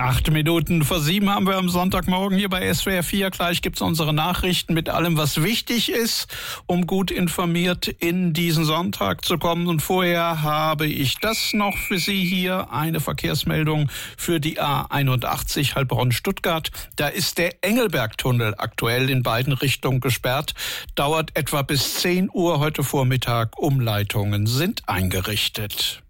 8:07 haben wir am Sonntagmorgen hier bei SWR 4. Gleich gibt's unsere Nachrichten mit allem, was wichtig ist, um gut informiert in diesen Sonntag zu kommen. Und vorher habe ich das noch für Sie hier, eine Verkehrsmeldung für die A81 Heilbronn-Stuttgart. Da ist der Engelbergtunnel aktuell in beiden Richtungen gesperrt. Dauert etwa bis 10 Uhr heute Vormittag. Umleitungen sind eingerichtet.